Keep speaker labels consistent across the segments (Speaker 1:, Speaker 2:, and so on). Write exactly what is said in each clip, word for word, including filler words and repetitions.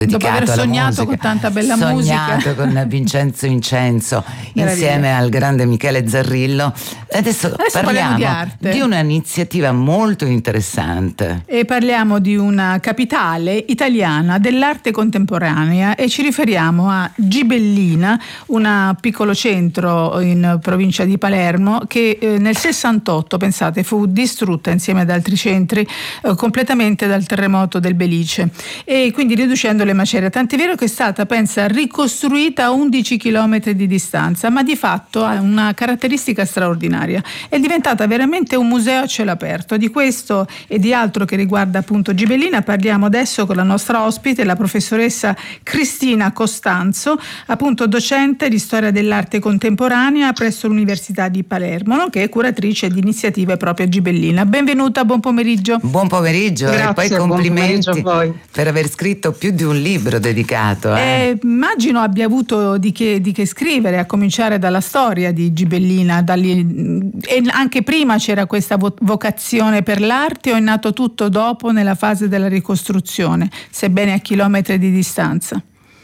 Speaker 1: Dopo aver
Speaker 2: dedicato alla
Speaker 1: sognato
Speaker 2: musica,
Speaker 1: con tanta bella
Speaker 2: sognato
Speaker 1: musica.
Speaker 2: con Vincenzo Incenso insieme al grande Michele Zarrillo. Adesso,
Speaker 1: Adesso parliamo di
Speaker 2: parliamo
Speaker 1: arte.
Speaker 2: di un'iniziativa molto interessante.
Speaker 1: E parliamo di una capitale italiana dell'arte contemporanea e ci riferiamo a Gibellina, un piccolo centro in provincia di Palermo che eh, nel sessantotto, pensate, fu distrutta insieme ad altri centri eh, completamente dal terremoto del Belice, e quindi riducendo le macerie. Tant'è vero che è stata, pensa, ricostruita a undici chilometri di distanza, ma di fatto ha una caratteristica straordinaria. È diventata veramente un museo a cielo aperto. Di questo e di altro che riguarda appunto Gibellina parliamo adesso con la nostra ospite, la professoressa Cristina Costanzo, appunto docente di storia dell'arte contemporanea presso l'Università di Palermo, nonché curatrice di iniziative proprio a Gibellina. Benvenuta, buon pomeriggio.
Speaker 2: Buon pomeriggio.
Speaker 3: Grazie,
Speaker 2: e poi complimenti
Speaker 3: a voi.
Speaker 2: per aver scritto più di un libro dedicato. Eh.
Speaker 1: Eh, immagino abbia avuto di che, di che scrivere, a cominciare dalla storia di Gibellina. Dagli, e anche prima c'era questa vo- vocazione per l'arte, o è nato tutto dopo, nella fase della ricostruzione, sebbene a chilometri di distanza?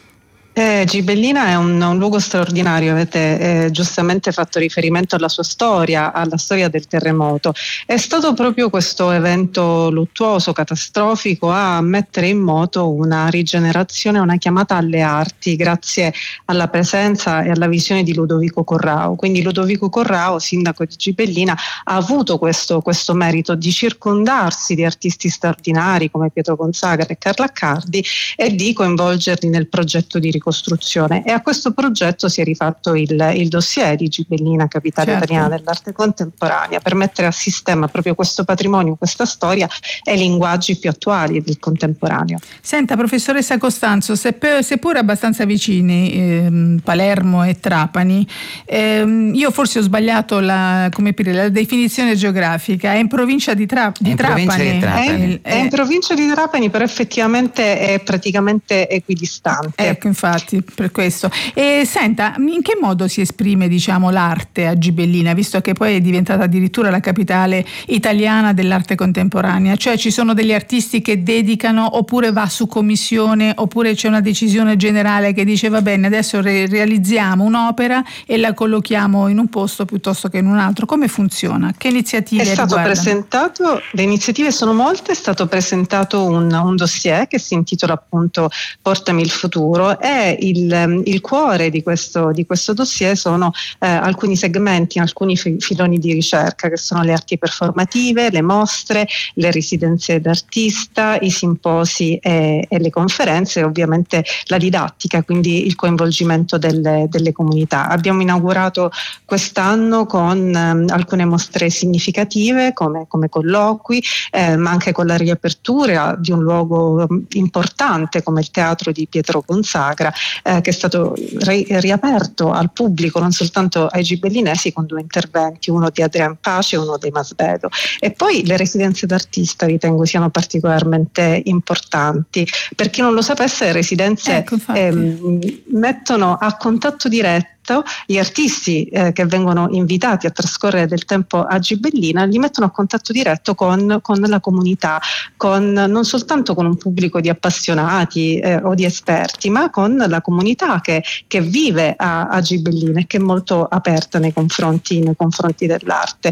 Speaker 3: Eh, Gibellina è un, un luogo straordinario, avete eh, giustamente fatto riferimento alla sua storia, alla storia del terremoto. È stato proprio questo evento luttuoso, catastrofico, a mettere in moto una rigenerazione, una chiamata alle arti, grazie alla presenza e alla visione di Ludovico Corrao. Quindi Ludovico Corrao, sindaco di Gibellina, ha avuto questo, questo merito di circondarsi di artisti straordinari come Pietro Consagra e Carlo Accardi e di coinvolgerli nel progetto di ricostruzione. Costruzione. E a questo progetto si è rifatto il, il dossier di Gibellina, capitale
Speaker 1: certo.
Speaker 3: italiana dell'arte contemporanea, per mettere a sistema proprio questo patrimonio, questa storia e i linguaggi più attuali del contemporaneo.
Speaker 1: Senta, professoressa Costanzo, seppur, seppur abbastanza vicini, ehm, Palermo e Trapani, ehm, io forse ho sbagliato la, come dire, la definizione geografica, è in provincia di, Tra, di, Trapani.
Speaker 2: Provincia di Trapani.
Speaker 3: È, in, è in provincia di Trapani, però effettivamente è praticamente equidistante.
Speaker 1: Ecco, infatti. Per questo. E senta, in che modo si esprime, diciamo, l'arte a Gibellina, visto che poi è diventata addirittura la capitale italiana dell'arte contemporanea? Cioè ci sono degli artisti che dedicano, oppure va su commissione, oppure c'è una decisione generale che dice va bene, adesso re- realizziamo un'opera e la collochiamo in un posto piuttosto che in un altro? Come funziona? Che iniziative
Speaker 3: è stato
Speaker 1: riguardano?
Speaker 3: presentato, le iniziative sono molte, è stato presentato un, un dossier che si intitola appunto Portami il futuro, e il, il cuore di questo, di questo dossier sono eh, alcuni segmenti, alcuni fi- filoni di ricerca, che sono le arti performative, le mostre, le residenze d'artista, i simposi e, e le conferenze, e ovviamente la didattica, quindi il coinvolgimento delle, delle comunità. Abbiamo inaugurato quest'anno con eh, alcune mostre significative come, come colloqui, eh, ma anche con la riapertura di un luogo importante come il teatro di Pietro Consagra, Eh, che è stato ri- riaperto al pubblico, non soltanto ai gibellinesi, con due interventi, uno di Adrian Pace e uno di Masvedo. E poi le residenze d'artista ritengo siano particolarmente importanti. Per chi non lo sapesse, le residenze
Speaker 1: ecco,
Speaker 3: ehm, mettono a contatto diretto gli artisti eh, che vengono invitati a trascorrere del tempo a Gibellina, li mettono a contatto diretto con, con la comunità, con, non soltanto con un pubblico di appassionati eh, o di esperti, ma con la comunità che, che vive a, a Gibellina e che è molto aperta nei confronti, nei confronti dell'arte.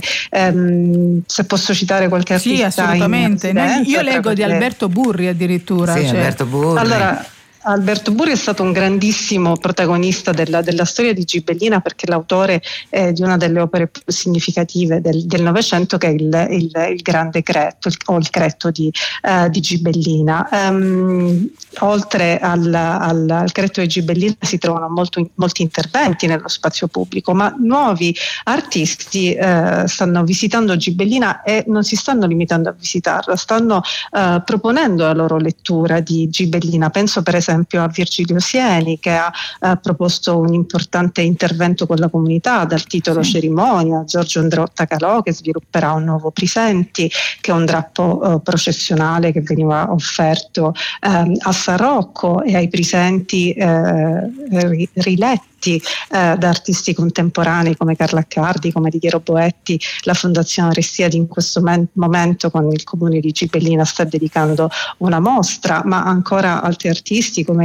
Speaker 3: Ehm, se posso citare qualche artista.
Speaker 1: Sì, assolutamente.
Speaker 3: Noi,
Speaker 1: io leggo di Alberto Burri addirittura.
Speaker 2: Sì,
Speaker 1: cioè.
Speaker 2: Alberto Burri.
Speaker 3: Allora, Alberto Burri è stato un grandissimo protagonista della, della storia di Gibellina, perché è l'autore eh, di una delle opere più significative del Novecento, che è il, il, il Grande Cretto, il, o il Cretto di, uh, di Gibellina. Um, oltre al, al, al Cretto di Gibellina si trovano molto, molti interventi nello spazio pubblico, ma nuovi artisti eh, stanno visitando Gibellina e non si stanno limitando a visitarla, stanno eh, proponendo la loro lettura di Gibellina. Penso per esempio a Virgilio Sieni, che ha eh, proposto un importante intervento con la comunità dal titolo sì. Cerimonia, Giorgio Androtta Calò, che svilupperà un nuovo Prisenti, che è un drappo eh, processionale che veniva offerto eh, a San Rocco e ai Prisenti eh, riletti progetti eh, da artisti contemporanei come Carla Accardi, come Didiero Boetti. La Fondazione Arestiadi in questo men- momento con il comune di Gibellina sta dedicando una mostra, ma ancora altri artisti come